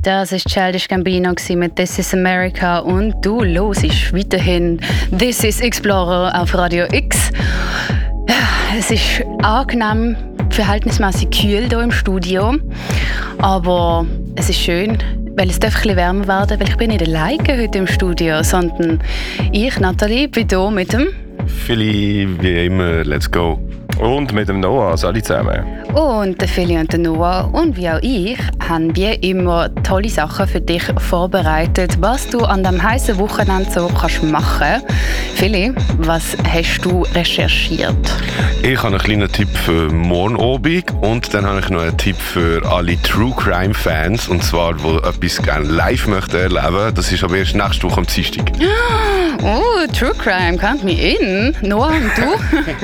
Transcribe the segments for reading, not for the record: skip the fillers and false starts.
Das war Childish Gambino mit «This is America» und du hörst weiterhin «This is Explorer» auf Radio X. Ja, es ist angenehm, verhältnismäßig kühl hier im Studio, aber es ist schön, weil es darf ein bisschen wärmer werden, weil ich bin nicht alleine heute im Studio, sondern ich, Nathalie, bin hier mit dem Philly, wie immer, let's go. Und mit dem Noah, alle zusammen. Und der Philly und der Noah und wie auch ich haben wie immer tolle Sachen für dich vorbereitet, was du an diesem heißen Wochenende so kannst machen. Philly, was hast du recherchiert? Ich habe einen kleinen Tipp für morgen Abend und dann habe ich noch einen Tipp für alle True Crime Fans, und zwar, die etwas gerne live möchten erleben. Das ist aber erst nächste Woche am Dienstag. Oh, True Crime, count me in. Noah, und du?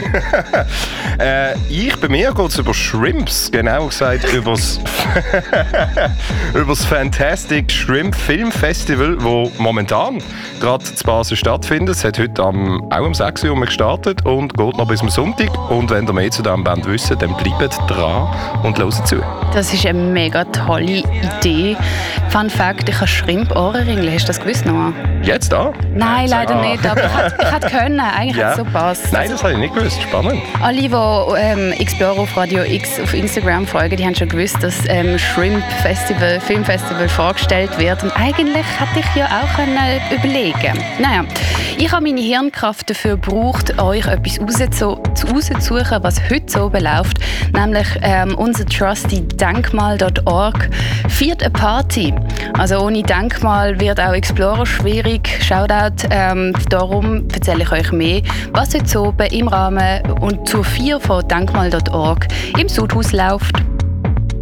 Bei mir geht es über Shrimps, genau gesagt über das Fantastic Shrimp Film Festival, das momentan gerade zu Basel stattfindet. Es hat heute auch um 6 Uhr gestartet und geht noch bis zum Sonntag. Und wenn ihr mehr zu diesem Band wisst, dann bleibt dran und hört zu. Das ist eine mega tolle Idee. Fun Fact, ich habe Shrimp-Ohrenringe. Hast du das gewusst, Noah? Jetzt da? Nein, leider nicht, aber ich hätte können. Eigentlich ja. hat es so gepasst. Nein, das habe ich nicht gewusst. Spannend. Alle, die Explorer auf Radio X auf Instagram folgen, die haben schon gewusst, dass Shrimp Festival, Filmfestival vorgestellt wird. Und eigentlich hätte ich ja auch überlegen können. Naja, ich habe meine Hirnkraft dafür gebraucht, euch etwas rauszusuchen, was heute so läuft. Nämlich unser trusty Denkmal.org feiert eine Party. Also ohne Denkmal wird auch Explorer schwierig. Shoutout. Darum erzähle ich euch mehr, was heute oben im Rahmen und zur Feier von Denkmal.org im Sudhaus läuft.